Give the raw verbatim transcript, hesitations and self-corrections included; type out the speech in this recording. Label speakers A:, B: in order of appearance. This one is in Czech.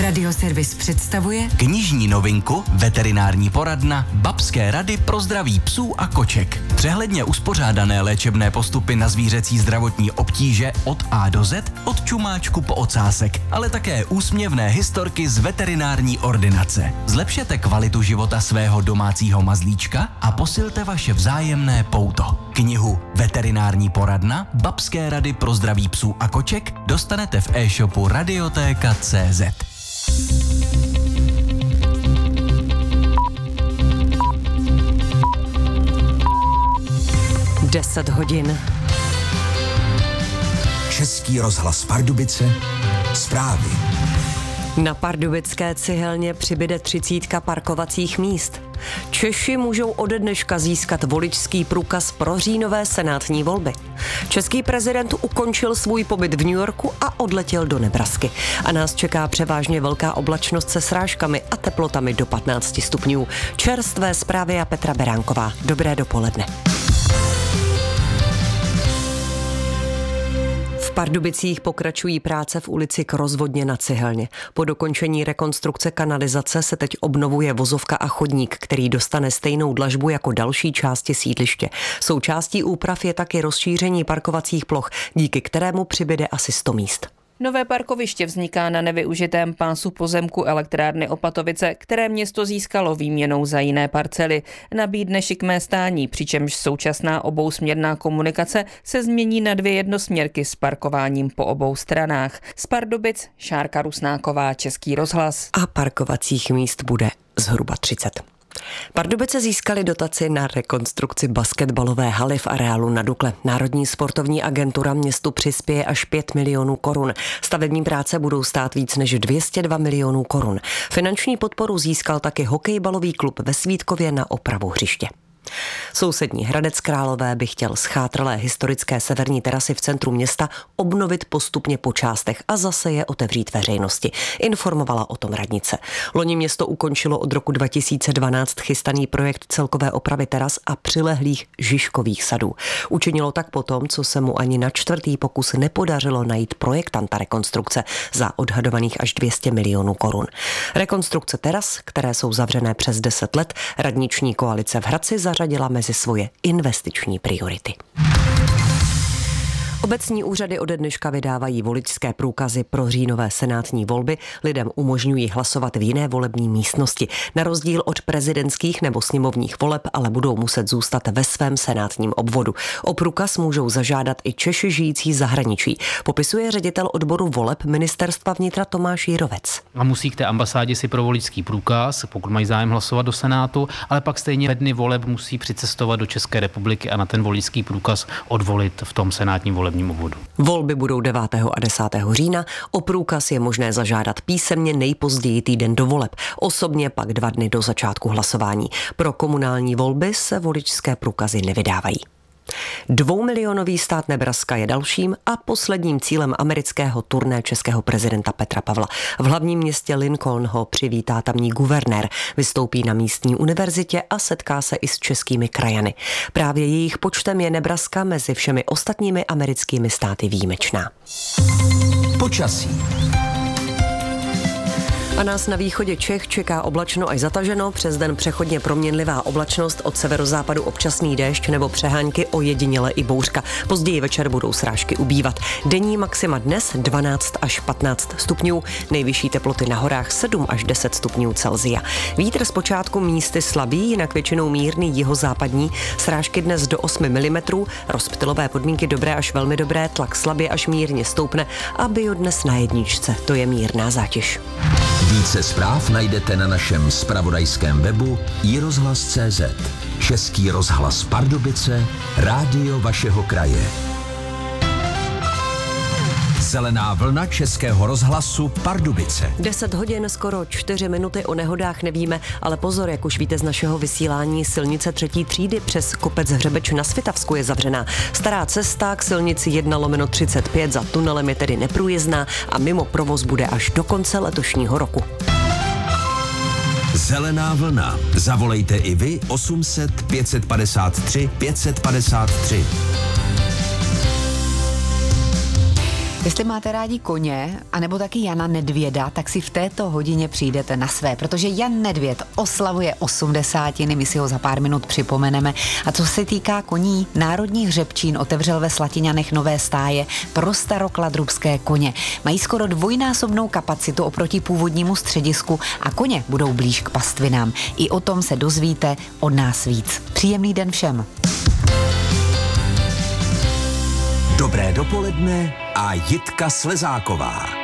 A: Radioservis představuje
B: knižní novinku Veterinární poradna Babské rady pro zdraví psů a koček. Přehledně uspořádané léčebné postupy na zvířecí zdravotní obtíže od A do Z, od čumáčku po ocásek, ale také úsměvné historky z veterinární ordinace. Zlepšete kvalitu života svého domácího mazlíčka a posilte vaše vzájemné pouto. Knihu Veterinární poradna Babské rady pro zdraví psů a koček dostanete v e-shopu radioteka tečka cé zet.
A: deset hodin.
C: Český rozhlas Pardubice, zprávy.
A: Na pardubické Cihelně přibyde třicítka parkovacích míst. Češi můžou ode dneška získat voličský průkaz pro říjnové senátní volby. Český prezident ukončil svůj pobyt v New Yorku a odletěl do Nebrasky. A nás čeká převážně velká oblačnost se srážkami a teplotami do patnáct stupňů. Čerstvé zprávy a Petra Beránková. Dobré dopoledne. V Pardubicích pokračují práce v ulici k Rozvodně na Cihelně. Po dokončení rekonstrukce kanalizace se teď obnovuje vozovka a chodník, který dostane stejnou dlažbu jako další části sídliště. Součástí úprav je taky rozšíření parkovacích ploch, díky kterému přibyde asi sto míst.
D: Nové parkoviště vzniká na nevyužitém pásu pozemku elektrárny Opatovice, které město získalo výměnou za jiné parcely. Nabídne šikmé stání, přičemž současná obousměrná komunikace se změní na dvě jednosměrky s parkováním po obou stranách. Z Pardubic Šárka Rusnáková, Český rozhlas.
A: A parkovacích míst bude zhruba třicet. Pardubice získali dotaci na rekonstrukci basketbalové haly v areálu na Dukle. Národní sportovní agentura městu přispěje až pět milionů korun. Stavební práce budou stát víc než dvě stě dva milionů korun. Finanční podporu získal taky hokejbalový klub ve Svítkově na opravu hřiště. Sousední Hradec Králové by chtěl schátralé historické severní terasy v centru města obnovit postupně po částech a zase je otevřít veřejnosti. Informovala o tom radnice. Loni město ukončilo od roku dva tisíce dvanáct chystaný projekt celkové opravy teras a přilehlých Žižkových sadů. Učinilo tak potom, co se mu ani na čtvrtý pokus nepodařilo najít projektanta rekonstrukce za odhadovaných až dvě stě milionů korun. Rekonstrukce teras, které jsou zavřené přes deset let, radniční koalice v Hradci zařadila mezi svoje investiční priority. Obecní úřady ode dneška vydávají voličské průkazy pro říjnové senátní volby. Lidem umožňují hlasovat v jiné volební místnosti. Na rozdíl od prezidentských nebo sněmovních voleb ale budou muset zůstat ve svém senátním obvodu. O průkaz můžou zažádat i Češi žijící v zahraničí. Popisuje ředitel odboru voleb Ministerstva vnitra Tomáš Jirovec.
E: A musí k té ambasádě si pro voličský průkaz, pokud mají zájem hlasovat do Senátu, ale pak stejně ve dny voleb musí přicestovat do České republiky a na ten voličský průkaz odvolit v tom senátním volebním obvodu.
A: Volby budou devátého a desátého října. O průkaz je možné zažádat písemně nejpozději týden do voleb. Osobně pak dva dny do začátku hlasování. Pro komunální volby se voličské průkazy nevydávají. Dvoumilionový stát Nebraska je dalším a posledním cílem amerického turné českého prezidenta Petra Pavla. V hlavním městě Lincoln ho přivítá tamní guvernér, vystoupí na místní univerzitě a setká se i s českými krajany. Právě jejich počtem je Nebraska mezi všemi ostatními americkými státy výjimečná.
C: Počasí.
A: A nás na východě Čech čeká oblačno až zataženo, přes den přechodně proměnlivá oblačnost, od severozápadu občasný déšť nebo přehánky, ojediněle i bouřka. Později večer budou srážky ubývat. Denní maxima dnes dvanáct až patnáct stupňů, nejvyšší teploty na horách sedm až deset stupňů Celsia. Vítr zpočátku místy slabý, jinak většinou mírný jihozápadní, srážky dnes do osmi milimetrů, rozptylové podmínky dobré až velmi dobré, tlak slabě až mírně stoupne a biodnes na jedničce, to je mírná zátěž.
C: Více zpráv najdete na našem zpravodajském webu i rozhlas tečka cé zet. Český rozhlas Pardubice, rádio vašeho kraje. Zelená vlna Českého rozhlasu Pardubice.
A: deset hodin, skoro čtyři minuty, o nehodách nevíme, ale pozor, jak už víte z našeho vysílání, silnice třetí třídy přes kopec Hřebeč na Svitavsku je zavřená. Stará cesta k silnici jedna lomeno třicet pět za tunelem je tedy neprůjezdná a mimo provoz bude až do konce letošního roku.
C: Zelená vlna. Zavolejte i vy osm set pět padesát tři pět padesát tři.
F: Jestli máte rádi koně, anebo taky Jana Nedvěda, tak si v této hodině přijdete na své, protože Jan Nedvěd oslavuje osmdesátiny, my si ho za pár minut připomeneme. A co se týká koní, Národní hřebčín otevřel ve Slatiňanech nové stáje pro starokladrubské koně. Mají skoro dvojnásobnou kapacitu oproti původnímu středisku a koně budou blíž k pastvinám. I o tom se dozvíte od nás víc. Příjemný den všem.
C: Dobré dopoledne a Jitka Slezáková.